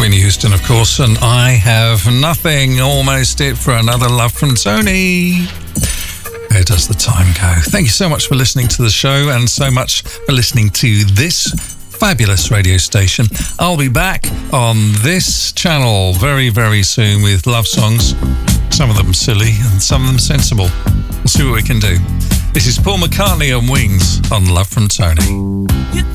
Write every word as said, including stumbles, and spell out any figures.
Whitney Houston, of course, and I Have Nothing, almost it for another Love from Tony. Where does the time go? Thank you so much for listening to the show and so much for listening to this fabulous radio station. I'll be back on this channel very, very soon with love songs. Some of them silly and some of them sensible. We'll see what we can do. This is Paul McCartney and Wings on Love from Tony.